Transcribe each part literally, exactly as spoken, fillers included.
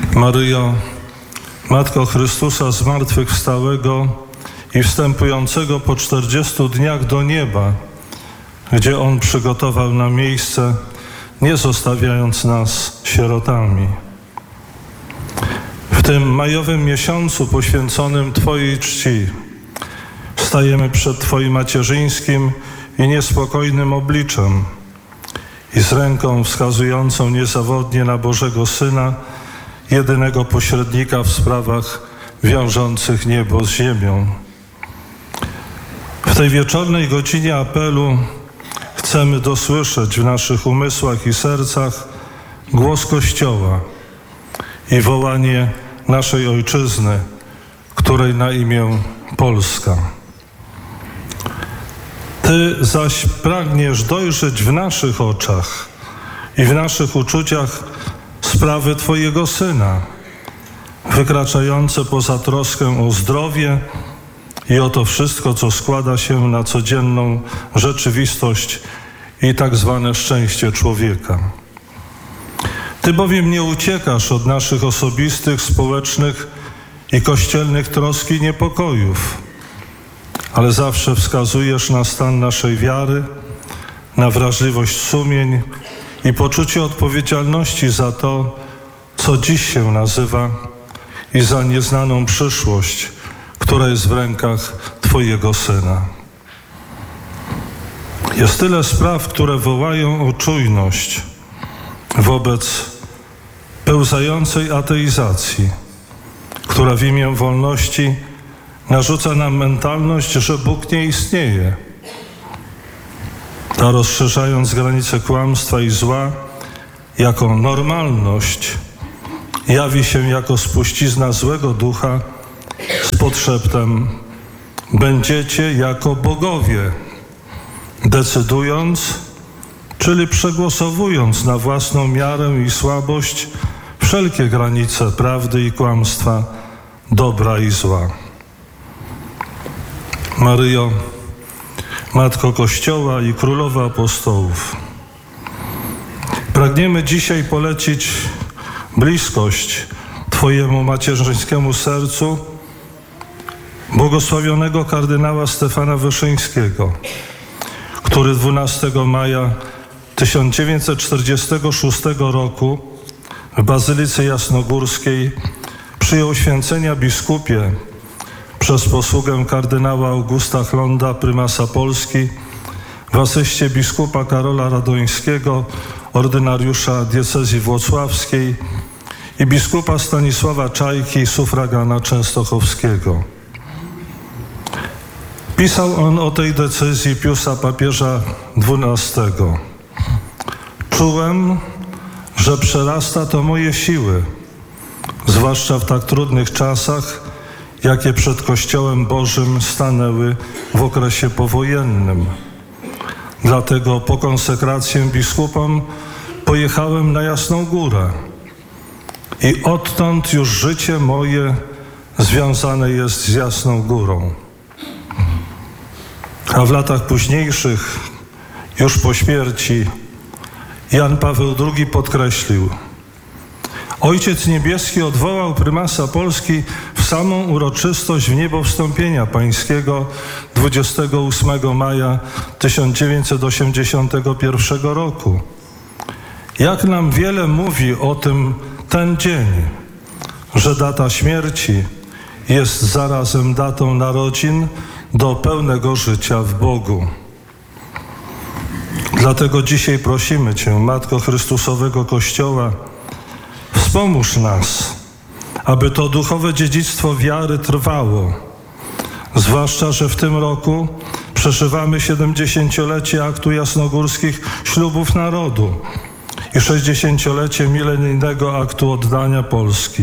Maryjo, Matko Chrystusa zmartwychwstałego i wstępującego po czterdziestu dniach do nieba, gdzie On przygotował nam miejsce, nie zostawiając nas sierotami. W tym majowym miesiącu poświęconym Twojej czci stajemy przed Twoim macierzyńskim i niespokojnym obliczem i z ręką wskazującą niezawodnie na Bożego Syna, jedynego pośrednika w sprawach wiążących niebo z ziemią. W tej wieczornej godzinie apelu chcemy dosłyszeć w naszych umysłach i sercach głos Kościoła i wołanie naszej Ojczyzny, której na imię Polska. Ty zaś pragniesz dojrzeć w naszych oczach i w naszych uczuciach sprawy Twojego Syna, wykraczające poza troskę o zdrowie i o to wszystko, co składa się na codzienną rzeczywistość i tak zwane szczęście człowieka. Ty bowiem nie uciekasz od naszych osobistych, społecznych i kościelnych trosk i niepokojów, ale zawsze wskazujesz na stan naszej wiary, na wrażliwość sumień i poczucie odpowiedzialności za to, co dziś się nazywa, i za nieznaną przyszłość, która jest w rękach Twojego Syna. Jest tyle spraw, które wołają o czujność wobec pełzającej ateizacji, która w imię wolności narzuca nam mentalność, że Bóg nie istnieje. A rozszerzając granice kłamstwa i zła jako normalność, jawi się jako spuścizna złego ducha z podszeptem: będziecie jako bogowie, decydując, czyli przegłosowując na własną miarę i słabość wszelkie granice prawdy i kłamstwa, dobra i zła. Maryjo, Matko Kościoła i Królowa Apostołów, pragniemy dzisiaj polecić bliskość Twojemu macierzyńskiemu sercu błogosławionego kardynała Stefana Wyszyńskiego, który dwunastego maja tysiąc dziewięćset czterdziestego szóstego roku w Bazylice Jasnogórskiej przyjął święcenia biskupie przez posługę kardynała Augusta Chlonda, prymasa Polski, w asyście biskupa Karola Radońskiego, ordynariusza diecezji włocławskiej, i biskupa Stanisława Czajki, sufragana częstochowskiego. Pisał on o tej decyzji Piusa papieża dwunastego. Czułem, że przerasta to moje siły, zwłaszcza w tak trudnych czasach, jakie przed Kościołem Bożym stanęły w okresie powojennym. Dlatego po konsekrację biskupom pojechałem na Jasną Górę i odtąd już życie moje związane jest z Jasną Górą. A w latach późniejszych, już po śmierci, Jan Paweł drugi podkreślił: Ojciec Niebieski odwołał prymasa Polski w samą uroczystość wniebowstąpienia pańskiego dwudziestego ósmego maja tysiąc dziewięćset osiemdziesiątego pierwszego roku. Jak nam wiele mówi o tym ten dzień, że data śmierci jest zarazem datą narodzin do pełnego życia w Bogu. Dlatego dzisiaj prosimy Cię, Matko Chrystusowego Kościoła, wspomóż nas, aby to duchowe dziedzictwo wiary trwało, zwłaszcza że w tym roku przeżywamy siedemdziesięciolecie aktu jasnogórskich ślubów narodu i sześćdziesięciolecie milenijnego aktu oddania Polski.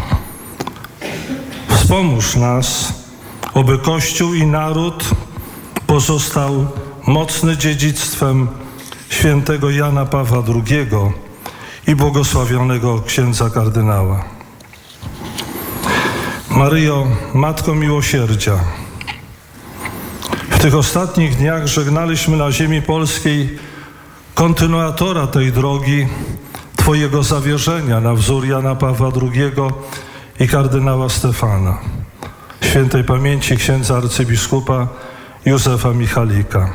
Wspomóż nas, aby Kościół i naród pozostał mocny dziedzictwem świętego Jana Pawła drugiego i błogosławionego księdza kardynała. Maryjo, Matko Miłosierdzia, w tych ostatnich dniach żegnaliśmy na ziemi polskiej kontynuatora tej drogi, Twojego zawierzenia na wzór Jana Pawła drugiego i kardynała Stefana, świętej pamięci księdza arcybiskupa Józefa Michalika.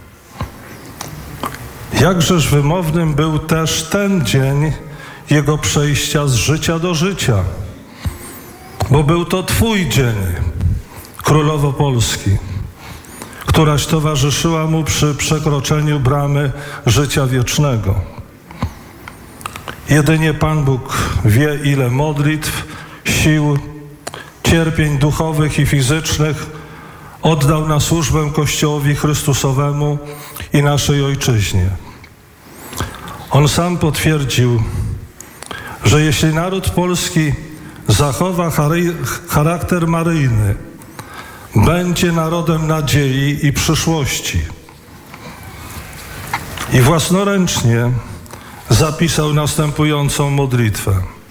Jakżeż wymownym był też ten dzień jego przejścia z życia do życia, bo był to Twój dzień, Królowo Polski, któraś towarzyszyła mu przy przekroczeniu bramy życia wiecznego. Jedynie Pan Bóg wie, ile modlitw, sił, cierpień duchowych i fizycznych oddał na służbę Kościołowi Chrystusowemu i naszej Ojczyźnie. On sam potwierdził, że jeśli naród polski zachowa charakter maryjny, będzie narodem nadziei i przyszłości. I własnoręcznie zapisał następującą modlitwę.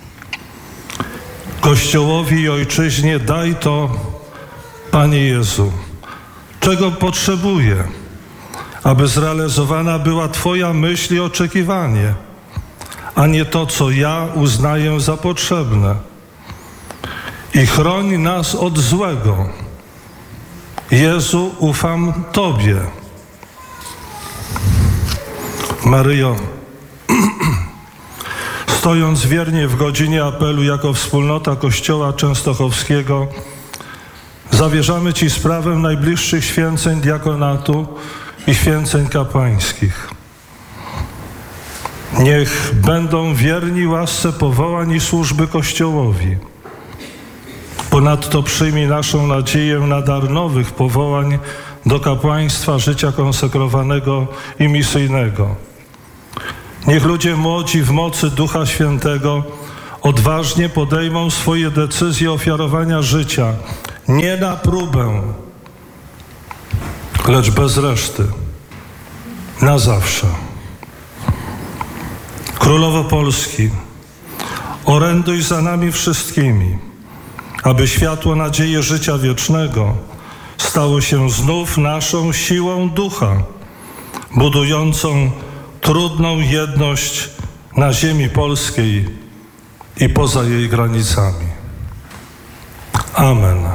Kościołowi i Ojczyźnie daj to, Panie Jezu, czego potrzebuję, aby zrealizowana była Twoja myśl i oczekiwanie, a nie to, co ja uznaję za potrzebne. I chroń nas od złego. Jezu, ufam Tobie. Maryjo, stojąc wiernie w godzinie apelu jako wspólnota Kościoła Częstochowskiego, zawierzamy Ci sprawę najbliższych święceń diakonatu i święceń kapłańskich. Niech będą wierni łasce powołań i służby Kościołowi. Ponadto przyjmij naszą nadzieję na dar nowych powołań do kapłaństwa życia konsekrowanego i misyjnego. Niech ludzie młodzi w mocy Ducha Świętego odważnie podejmą swoje decyzje ofiarowania życia, nie na próbę, lecz bez reszty, na zawsze. Królowo Polski, oręduj za nami wszystkimi, aby światło nadziei życia wiecznego stało się znów naszą siłą ducha, budującą trudną jedność na ziemi polskiej i poza jej granicami. Amen.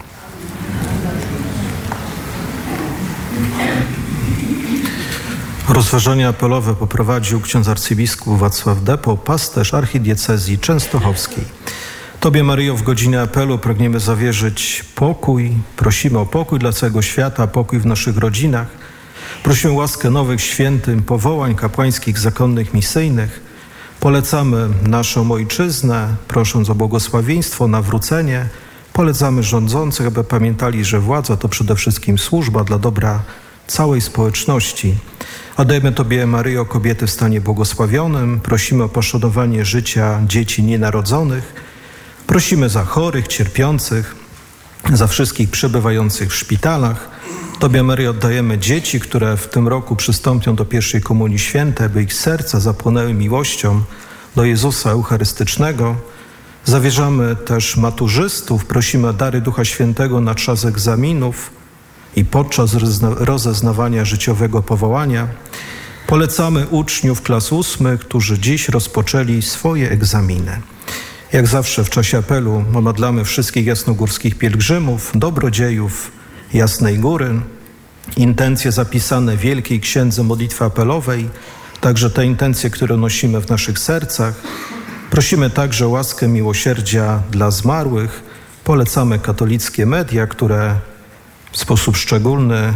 Rozważania apelowe poprowadził ksiądz arcybiskup Wacław Depo, pasterz archidiecezji częstochowskiej. Tobie, Maryjo, w godzinie apelu pragniemy zawierzyć pokój. Prosimy o pokój dla całego świata, pokój w naszych rodzinach. Prosimy łaskę nowych świętym powołań kapłańskich, zakonnych, misyjnych. Polecamy naszą ojczyznę, prosząc o błogosławieństwo, nawrócenie. Polecamy rządzących, aby pamiętali, że władza to przede wszystkim służba dla dobra całej społeczności. A dajemy Tobie, Maryjo, kobiety w stanie błogosławionym. Prosimy o poszanowanie życia dzieci nienarodzonych. Prosimy za chorych, cierpiących, za wszystkich przebywających w szpitalach. Tobie, Maryjo, oddajemy dzieci, które w tym roku przystąpią do pierwszej Komunii Świętej, by ich serca zapłonęły miłością do Jezusa Eucharystycznego. Zawierzamy też maturzystów, prosimy o dary Ducha Świętego na czas egzaminów i podczas rozeznawania życiowego powołania. Polecamy uczniów klas ósmych, którzy dziś rozpoczęli swoje egzaminy. Jak zawsze w czasie apelu modlamy wszystkich jasnogórskich pielgrzymów, dobrodziejów Jasnej Góry, intencje zapisane w Wielkiej Księdze Modlitwy Apelowej, także te intencje, które nosimy w naszych sercach. Prosimy także o łaskę miłosierdzia dla zmarłych. Polecamy katolickie media, które w sposób szczególny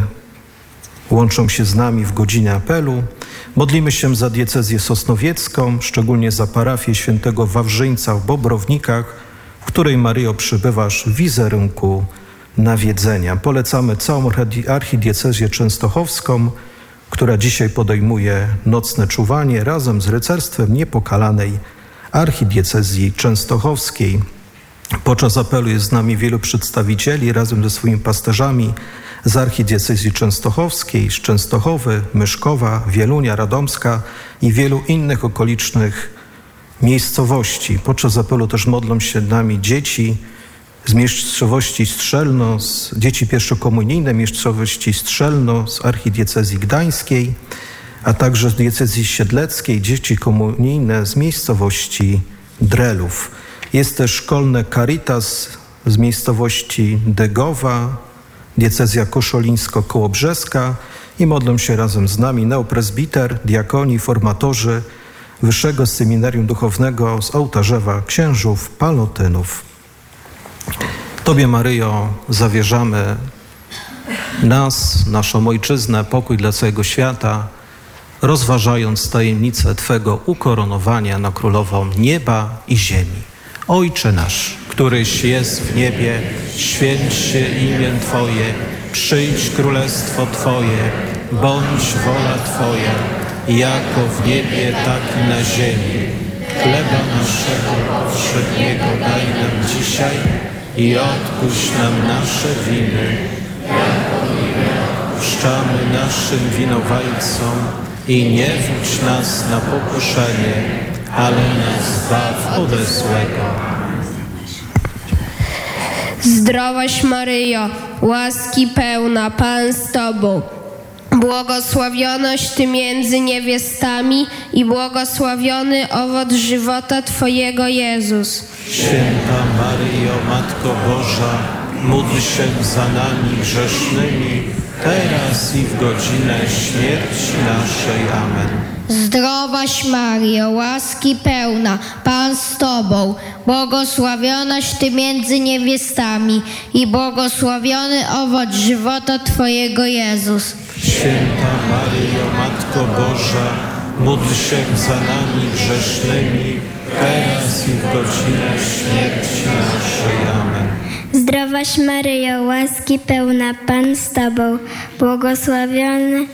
łączą się z nami w godzinie apelu. Modlimy się za diecezję sosnowiecką, szczególnie za parafię świętego Wawrzyńca w Bobrownikach, w której, Maryjo, przybywasz w wizerunku nawiedzenia. Polecamy całą archidiecezję częstochowską, która dzisiaj podejmuje nocne czuwanie razem z rycerstwem niepokalanej archidiecezji częstochowskiej. Podczas apelu jest z nami wielu przedstawicieli razem ze swoimi pasterzami z archidiecezji częstochowskiej, z Częstochowy, Myszkowa, Wielunia, Radomska i wielu innych okolicznych miejscowości. Podczas apelu też modlą się nami dzieci z miejscowości Strzelno, z dzieci pierwszokomunijne miejscowości Strzelno, z archidiecezji gdańskiej. a także z diecezji siedleckiej dzieci komunijne z miejscowości Drelów. Jest też szkolne Caritas z miejscowości Degowa, diecezja koszolińsko-kołobrzeska i modlą się razem z nami neopresbiter, diakoni, formatorzy Wyższego Seminarium Duchownego z Ołtarzewa Księżów Palotynów. Tobie, Maryjo, zawierzamy nas, naszą Ojczyznę, pokój dla całego świata, rozważając tajemnicę Twego ukoronowania na Królową nieba i ziemi. Ojcze nasz, któryś jest w niebie, święć się imię Twoje, przyjdź królestwo Twoje, bądź wola Twoja, jako w niebie, tak i na ziemi. Chleba naszego powszedniego daj nam dzisiaj i odpuść nam nasze winy, jako i my odpuszczamy naszym winowajcom i nie wódź nas na pokuszenie, ale nas zbaw ode złego. Zdrowaś Maryjo, łaski pełna, Pan z Tobą. Błogosławionaś Ty między niewiastami i błogosławiony owoc żywota Twojego, Jezus. Święta Maryjo, Matko Boża, módl się za nami grzesznymi, teraz i w godzinę śmierci naszej. Amen. Zdrowaś Maryjo, łaski pełna, Pan z Tobą, błogosławionaś Ty między niewiastami i błogosławiony owoc żywota Twojego, Jezus. Święta Maryjo, Matko Boża, módl się za nami grzesznymi, teraz i w godzinę śmierci naszej. Amen. Zdrowaś Maryjo, łaski pełna, Pan z Tobą, błogosławiony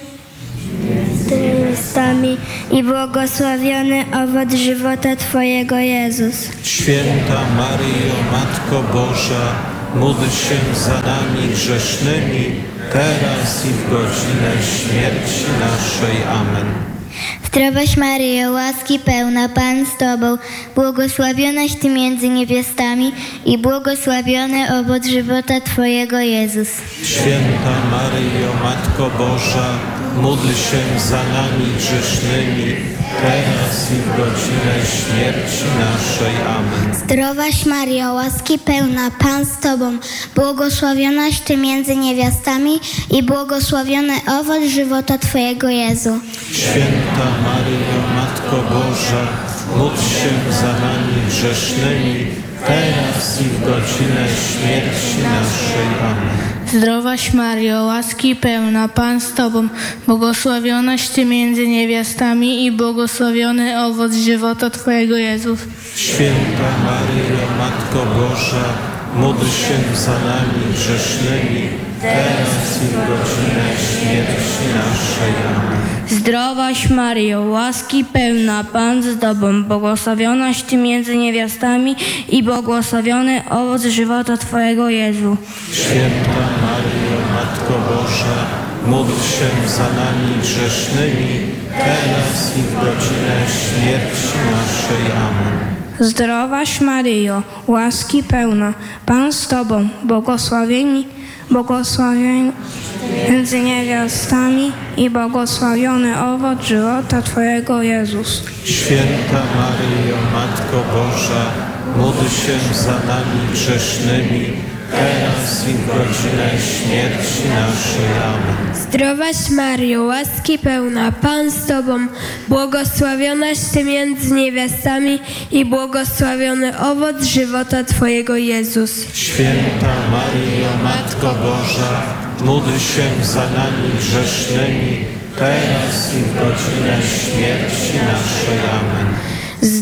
Ty niewiastami i błogosławiony owoc żywota Twojego, Jezus. Święta Maryjo, Matko Boża, módl się za nami grzesznymi, teraz i w godzinę śmierci naszej. Amen. Zdrowaś Maryjo, łaski pełna, Pan z Tobą, błogosławionaś Ty między niewiastami i błogosławiony owoc żywota Twojego, Jezus. Święta Maryjo, Matko Boża, módl się za nami grzesznymi, teraz i w godzinę śmierci naszej. Amen. Zdrowaś Maryjo, łaski pełna, Pan z Tobą, błogosławionaś Ty między niewiastami i błogosławiony owoc żywota Twojego, Jezu. Święta Maryjo, Matko Boża, módl się za nami grzesznymi, teraz i w godzinę śmierci naszej. Amen. Zdrowaś Maryjo, łaski pełna, Pan z Tobą, błogosławionaś Ty między niewiastami i błogosławiony owoc żywota Twojego, Jezus. Święta Maryjo, Matko Boża, módl się za nami grzesznymi, teraz i w godzinę śmierci naszej. Amen. Zdrowaś Maryjo, łaski pełna, Pan z Tobą, błogosławionaś Ty między niewiastami i błogosławiony owoc żywota Twojego, Jezu. Święta Maryjo, Matko Boża, módl się za nami grzesznymi, teraz i w godzinę śmierci naszej. Amen. Zdrowaś Maryjo, łaski pełna, Pan z Tobą, błogosławieni, błogosławieni między niewiastami i błogosławiony owoc żywota Twojego, Jezus. Święta Maryjo, Matko Boża, módl się za nami grzesznymi, teraz i w godzinę śmierci naszej. Amen. Zdrowaś Maryjo, łaski pełna, Pan z Tobą, błogosławionaś Ty między niewiastami i błogosławiony owoc żywota Twojego, Jezus. Święta Maryjo, Matko Boża, módl się za nami grzesznymi, teraz i w godzinę śmierci naszej. Amen.